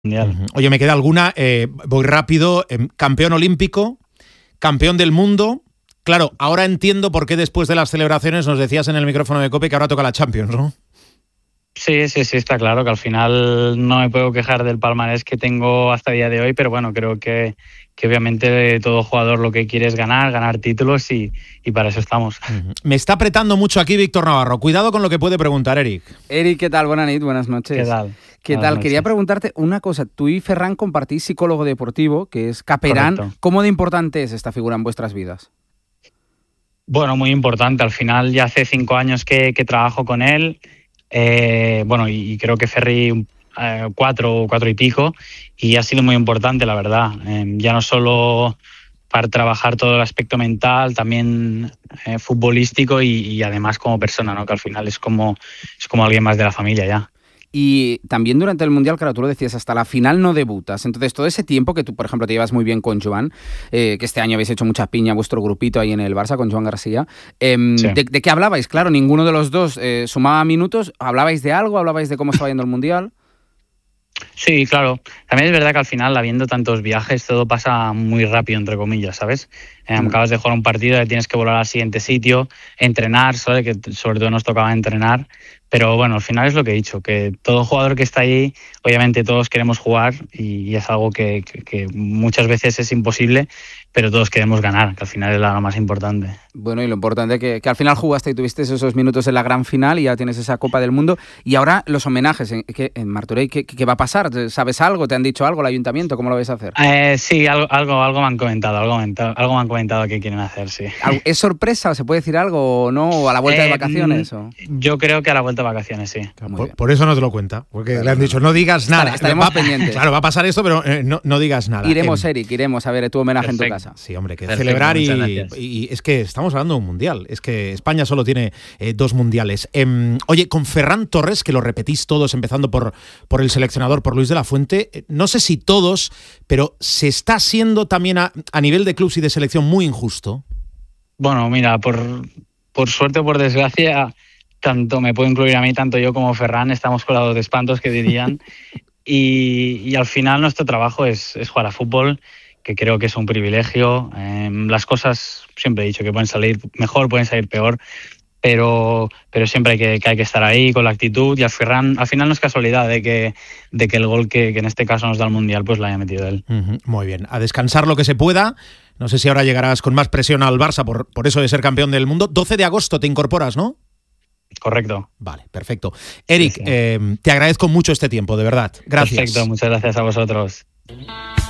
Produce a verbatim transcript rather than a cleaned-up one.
Mundial. Uh-huh. Oye, me queda alguna, eh, voy rápido, eh, campeón olímpico, campeón del mundo. Claro, ahora entiendo por qué después de las celebraciones nos decías en el micrófono de COPE que ahora toca la Champions, ¿no? Sí, sí, sí, está claro que al final no me puedo quejar del palmarés que tengo hasta el día de hoy, pero bueno, creo que, que obviamente todo jugador lo que quiere es ganar, ganar títulos y, y para eso estamos. Uh-huh. Me está apretando mucho aquí Víctor Navarro. Cuidado con lo que puede preguntar Eric. Eric, ¿qué tal? Buenas noches, buenas noches. ¿Qué tal? ¿Qué Buenas tal? noches. Quería preguntarte una cosa. Tú y Ferran compartís psicólogo deportivo, que es Caperán. Correcto. ¿Cómo de importante es esta figura en vuestras vidas? Bueno, muy importante. Al final ya hace cinco años que, que trabajo con él. Eh, bueno, y, y creo que Ferri eh, cuatro, cuatro y pico. Y ha sido muy importante, la verdad. Eh, ya no solo para trabajar todo el aspecto mental, también eh, futbolístico y, y además como persona, ¿no? Que al final es como, es como alguien más de la familia ya. Y también durante el Mundial, claro, tú lo decías, hasta la final no debutas. Entonces, todo ese tiempo que tú, por ejemplo, te llevas muy bien con Joan, eh, que este año habéis hecho mucha piña, vuestro grupito ahí en el Barça con Joan García, eh, Sí. de, ¿de qué hablabais? Claro, ninguno de los dos eh, sumaba minutos. ¿Hablabais de algo? ¿Hablabais de cómo estaba yendo el Mundial? Sí, claro. También es verdad que al final, habiendo tantos viajes, todo pasa muy rápido, entre comillas, ¿sabes? Eh, Mm. Acabas de jugar un partido, tienes que volar al siguiente sitio, entrenar, ¿sabes? Que sobre todo nos tocaba entrenar. Pero bueno, al final es lo que he dicho, que todo jugador que está ahí, obviamente todos queremos jugar y, y es algo que, que, que muchas veces es imposible, pero todos queremos ganar, que al final es lo más importante. Bueno, y lo importante es que, que al final jugaste y tuviste esos minutos en la gran final y ya tienes esa Copa del Mundo. Y ahora los homenajes en, que- en Martorell, ¿qué, ¿qué va a pasar? ¿Sabes algo? ¿Te han dicho algo el ayuntamiento? ¿Cómo lo vais a hacer? Eh, sí, algo, algo, algo me han comentado, algo, me han- algo me han comentado que quieren hacer, sí. ¿Al- ¿Es sorpresa? ¿Se puede decir algo o no? ¿O a la vuelta de Eh, vacaciones? O... Yo creo que a la vuelta de vacaciones, sí. Muy Por, bien. por eso no te lo cuenta, porque Claro, le han no, dicho no. no digas nada. Estar- estaremos Va- pendientes. Claro, va a pasar esto, pero eh, no, no digas nada. Iremos, Em, Eric, iremos a ver tu homenaje en Perfecto. tu casa. Sí, hombre, que Perfecto, celebrar y, muchas gracias. y- y es que estamos hablando de un mundial. Es que España solo tiene eh, dos mundiales. Em, oye, con Ferran Torres, que lo repetís todos, empezando por, por el seleccionador, por Luis de la Fuente, eh, no sé si todos, pero se está siendo también a, a nivel de clubs y de selección muy injusto. Bueno, mira, por, por suerte o por desgracia, tanto me puedo incluir a mí, tanto yo como Ferran, estamos colados de espantos, que dirían. y, y al final nuestro trabajo es, es jugar a fútbol, que creo que es un privilegio. Eh, las cosas, siempre he dicho que pueden salir mejor, pueden salir peor, pero, pero siempre hay que, que hay que estar ahí con la actitud. Y al, Ferran, al final no es casualidad de que, de que el gol que, que en este caso nos da el Mundial pues lo haya metido él. Ujú, muy bien. A descansar lo que se pueda. No sé si ahora llegarás con más presión al Barça por, por eso de ser campeón del mundo. doce de agosto te incorporas, ¿no? Correcto. Vale, perfecto. Eric, Sí, sí. eh, te agradezco mucho este tiempo, de verdad. Gracias. Perfecto, muchas gracias a vosotros.